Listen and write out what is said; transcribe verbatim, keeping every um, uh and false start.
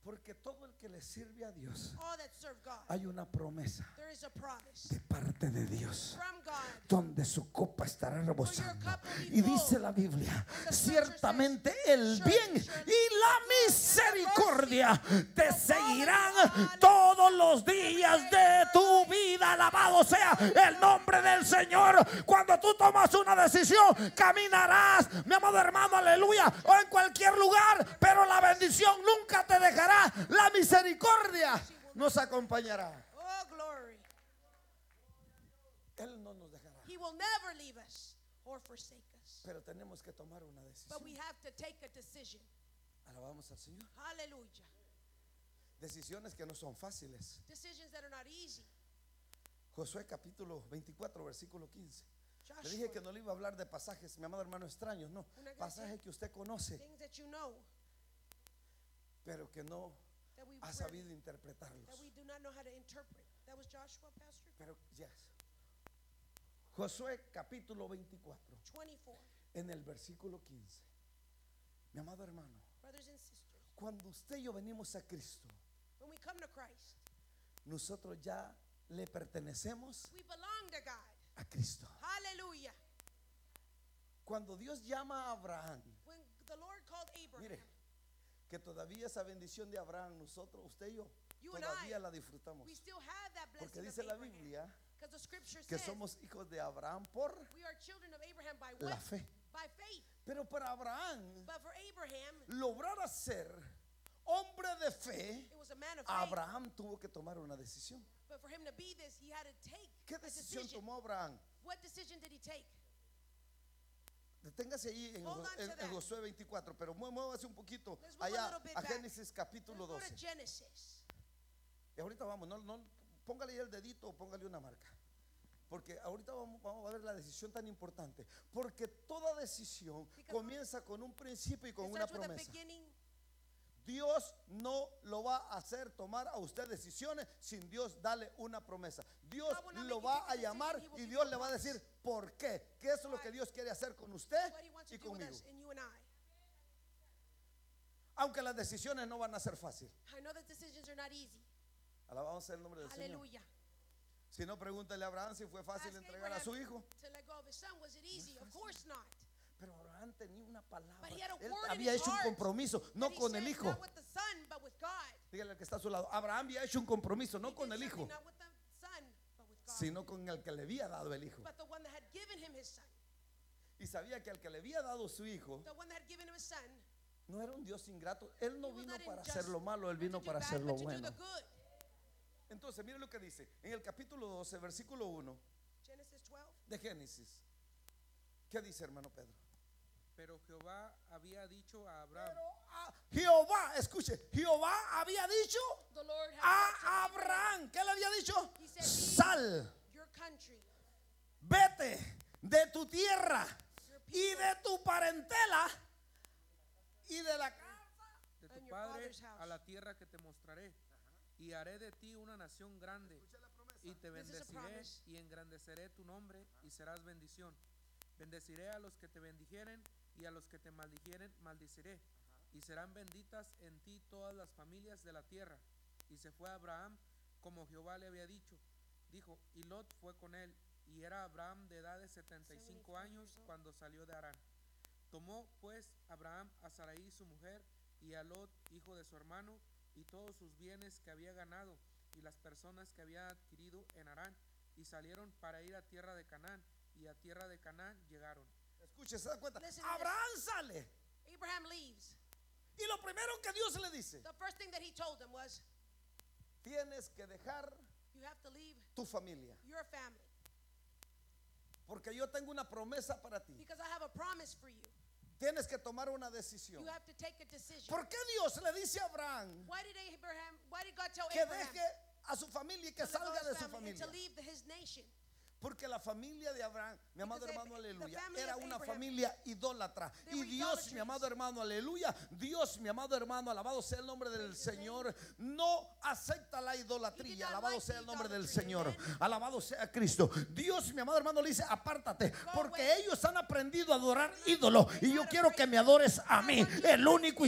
Porque todo el que le sirve a Dios, all that serve God, hay una promesa there is a promise de parte de Dios, from God, donde su copa estará for your rebosando. cup will be Y dice full. la Biblia, And the scripture ciertamente says, el surely, bien surely, y la good misericordia and te will follow you seguirán all todos los every días day de of your tu life. vida. Alabado sea el nombre del Señor. Cuando tú tomas una decisión, caminarás, mi amado hermano, aleluya, o en cualquier lugar, pero la bendición nunca te dejará. La misericordia nos acompañará. Oh, glory. Él no nos dejará, He will never leave us or forsake us. pero tenemos que tomar una But we decisión. have to take a decision. Alabamos al Señor. Hallelujah. Decisiones que no son fáciles. Decisions that are not easy. Josué capítulo veinticuatro, versículo quince. Le Joshua, dije que no le iba a hablar de pasajes, mi amado hermano, extraños, no. Una gracia. Pasajes que usted conoce, things that you know pero que no that we ha rarely- sabido interpretarlos. that we do not know how to interpret. That was Joshua, Pastor. Pero, yes. Josué capítulo veinticuatro, twenty-four. en el versículo quince. Mi amado hermano, Brothers and sisters, cuando usted y yo venimos a Cristo, when we come to Christ, nosotros ya le pertenecemos we belong to God. a Cristo. Hallelujah. Cuando Dios llama a Abraham, When the Lord called Abraham, mire, que todavía esa bendición de Abraham, nosotros, usted y yo, You and todavía I, la disfrutamos. we still have that blessing Porque of dice la Abraham. Biblia Because the scripture que says somos hijos de Abraham por we are children of Abraham by la what? fe. By faith. Pero para Abraham But for Abraham, lograr ser hombre de fe, it was a man of faith. Abraham tuvo que tomar una decisión. But for him to be this, he had to take ¿Qué a decisión decision. tomó Abraham? What decision did he take? Deténgase ahí en, Hold on to en- en that. Josué veinticuatro, pero mue- muévase un poquito Let's move a allá little bit a back. Génesis capítulo Let's go to doce. Genesis. Y ahorita vamos, no, no, póngale ahí el dedito o póngale una marca. Porque ahorita vamos, vamos a ver la decisión tan importante. Porque toda decisión Because comienza con un principio y con It una starts with a promesa. beginning. Dios no lo va a hacer tomar a usted decisiones sin Dios darle una promesa. Dios God will not lo make you va take a a decision, llamar he will y give Dios you le a va a promise. decir por qué. Que eso es lo que Why? Dios quiere hacer con usted What he wants to y do with conmigo. us and you and I. Aunque las decisiones no van a ser fáciles. I know that decisions are not easy. Alabamos el nombre del Señor. Hallelujah. Si no, pregúntele a Abraham si fue fácil Ask entregar a Abraham su hijo. to let go of his son. Was it easy? Of course not. Pero Abraham tenía una palabra. But he had a Él word in había his hecho un heart compromiso, no But he con said, el hijo. Not with the son, but with God. Dígale al que está a su lado. Abraham había hecho un compromiso, no He con did el something hijo, Not with the son, but with God. sino con el que le había dado el hijo. But the one that had given him his son. Y sabía que al que le había dado su hijo The one that had given him his son. no era un Dios ingrato. Él no he was vino not para unjust, hacer lo malo, él not vino to do para bad, hacer lo but to do bueno. the good. Entonces, mire lo que dice en el capítulo doce, versículo uno Genesis twelve. de Génesis. ¿Qué dice, hermano Pedro? Pero Jehová había dicho a Abraham, Pero a Jehová, escuche, Jehová había dicho The Lord had a said to Abraham, ¿qué le había dicho? He said, Sal, your country, vete de tu tierra your y people, de tu parentela y de la casa. de tu And your padre father's house. a la tierra que te mostraré, y haré de ti una nación grande, y te This is a bendeciré promise. y engrandeceré tu nombre, y serás bendición. Bendeciré a los que te bendijeren, y a los que te maldijeren maldiciré, y serán benditas en ti todas las familias de la tierra. Y se fue Abraham como Jehová le había dicho. Dijo, y Lot fue con él, y era Abraham de edad de setenta y cinco años cuando salió de Harán. Tomó pues Abraham a Sarai su mujer, y a Lot hijo de su hermano, y todos sus bienes que había ganado, y las personas que había adquirido en Harán, y salieron para ir a tierra de Canaán, y a tierra de Canaán llegaron. Escuche, se da cuenta. Listen to Abraham sale Abraham leaves. y lo primero que Dios le dice: The first thing that he told him was, tienes que dejar you have to leave tu familia, your family porque yo tengo una promesa para ti. because I have a promise for you. Tienes que tomar una decisión. You have to take a decision. ¿Por qué Dios le dice a Abraham Why did Abraham? Why did God tell que Abraham deje a su familia y que to let go of salga de his su family and familia? to leave the- his nation? Porque la familia de Abraham, mi amado Because hermano, Ab- the aleluya, family era of una Abraham, familia idólatra. they Y were Dios, idolatrous. mi amado hermano, aleluya, Dios, mi amado hermano, alabado sea el nombre del Praise his Señor, no acepta la He did idolatría. not Alabado like sea the el nombre del idolatry, Señor. amen. Alabado sea Cristo. Dios, mi amado hermano, le dice: apártate, porque away. ellos han aprendido a adorar ídolos. Y yo not quiero afraid. que me adores a mí, el único y